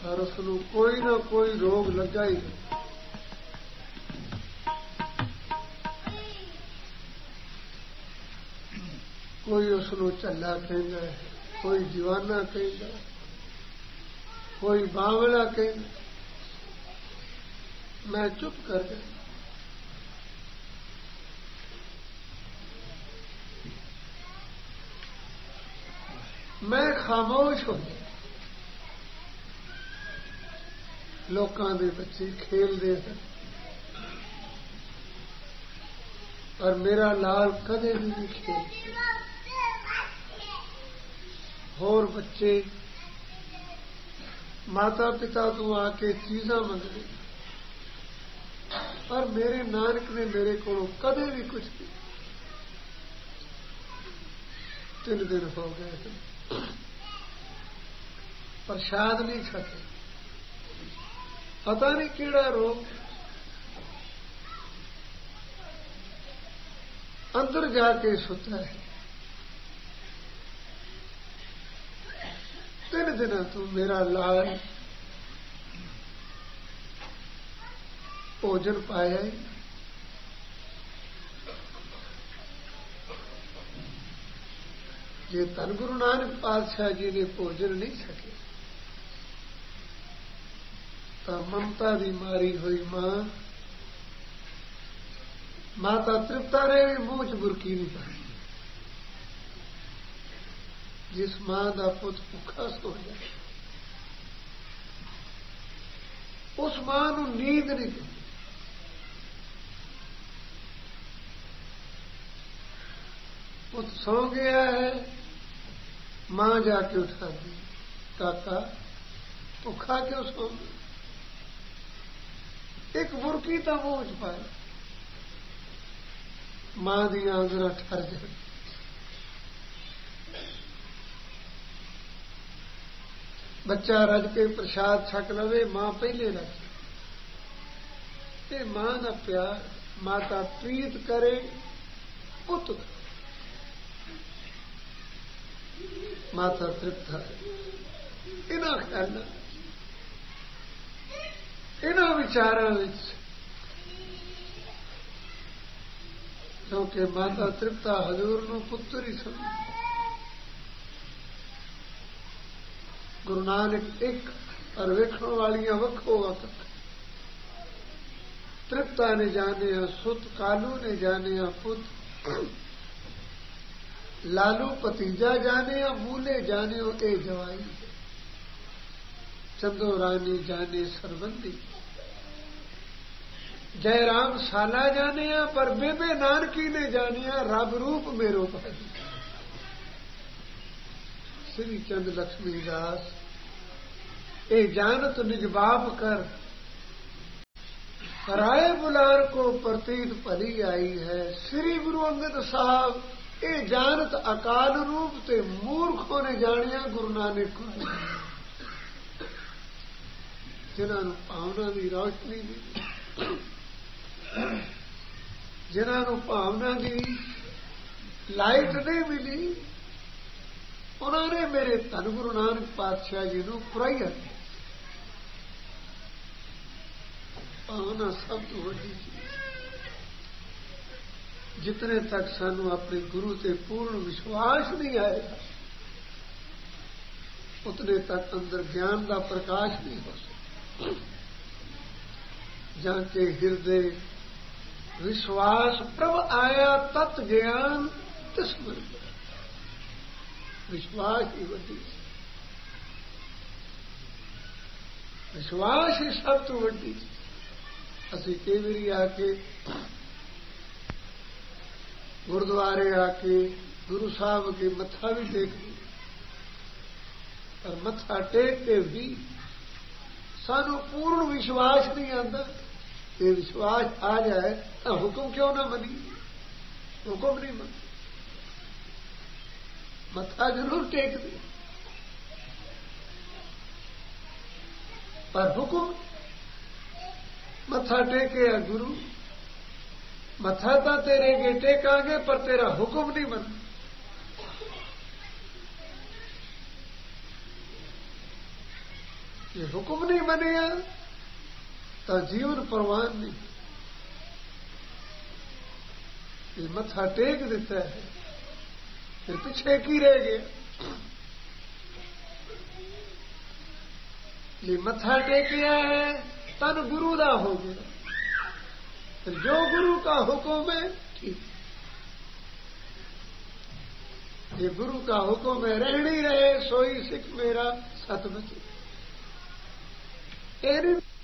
और उसनूं कोई ना कोई रोग लगा ही। कोई उसनूं झल्ला कहंदा है, कोई दीवाना कहंदा, कोई बावला कहंदा। मैं चुप कर गया। मैं खामोश हो गया। लोकां दे बच्चे खेलदे हैं और मेरा लाल कदे भी नहीं खेलता। होर बच्चे माता पिता तो आके चीज़ां मंगदे पर मेरे नानक ने मेरे को कदे भी कुछ नहीं। 3 दिन हो गए प्रसाद नहीं छके। पता नहीं केड़ा रोग अंदर जाके सुता है। 3 दिन तो मेरा लाल भोजन पाया ही। जे धन गुरु नानक पातशाह जी ने भोजन नहीं सके तो ममता की मारी हुई मां माता तृप्ता ने भी मूंह च बुरकी नहीं पाई। जिस मां का पुत भुखा सो जाए उस मां नूं नींद नहीं दी। पुत सो गया है, मां जाके उठा दी, काका भुखा क्यों सो गया? एक बुरकी तो मुंह च पाए। मां दी आंदरा ठर जाए। बच्चा रज के प्रसाद छक लवे, मां पहले रज। ते मां का प्यार माता प्रीत करे पुत माता तृप्त है। इन्हां ख्यालां इन्हां विचारां विच क्योंकि माता तृप्ता हजूर नूं पुत्र ही समझ। गुरु नानक एक और वेखण वालियां वक्खो वक्त। तृप्ता ने जाने सुत, कालू ने जाने पुत, लालू भतीजा जाने मूले जाने ए जवाई, चंदो रानी जाने सरबंदी, जयराम साला जाने पर बेबे नानकी ने जाने रब रूप मेरो भाई। श्री चंद लक्ष्मी दास ए जानत निज बाप कर, राय बुलार को प्रतीत भली आई है। श्री गुरु अंगद साहब ए जानत अकाल रूप ते मूर्खों ने जानिया गुरु नानक को। जिन्होंने भावना की रोशनी दी, जिन्होंने भावना की लाइट नहीं मिली, उन्होंने मेरे धन गुरु नानक पातशाह जी को पुराइया। भावना सब तो वड्डी चीज। जितने तक सानू अपने गुरु से पूर्ण विश्वास नहीं आएगा उतने तक अंदर ज्ञान का प्रकाश नहीं हो सकता। जाके हृदय विश्वास प्रभ आया तत् ज्ञान तिस्मर। विश्वास ही वड्डी, विश्वास ही सब तो वड्डी। असी कई बारी आके गुरुद्वारे आके गुरु साहब के मत्था भी टेक दी, पर मत्था टेक के भी सानू पूर्ण विश्वास नहीं आता। ये विश्वास आ जाए तो हुक्म क्यों ना मनी? हुक्म नहीं मन, मत्था जरूर टेक दी पर हुक्म मत्था टेके गुरु, मत्था तो तेरे के टेकांगे पर तेरा हुक्म नहीं मन। ये हुक्म नहीं बनेगा तो जीवन परवान नहीं। ये मत्था टेक देता है फिर पीछे की रह गया। ये मत्था टेकिया है तन गुरु दा हो गया। फिर जो गुरु का हुक्म है ठीक, ये गुरु का हुक्म है रहनी रहे सोई सिख मेरा सतबच।